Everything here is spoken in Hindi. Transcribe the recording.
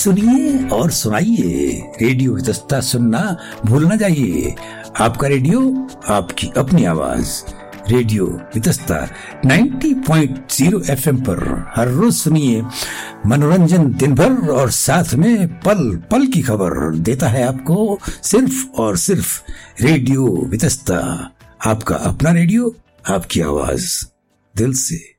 सुनिए और सुनाइए। रेडियो वितस्ता सुनना भूल न जाइए। आपका रेडियो, आपकी अपनी आवाज। रेडियो वितस्ता 90.0 FM पर हर रोज सुनिए। मनोरंजन दिन भर और साथ में पल पल की खबर देता है आपको सिर्फ और सिर्फ रेडियो वितस्ता। आपका अपना रेडियो, आपकी आवाज, दिल से।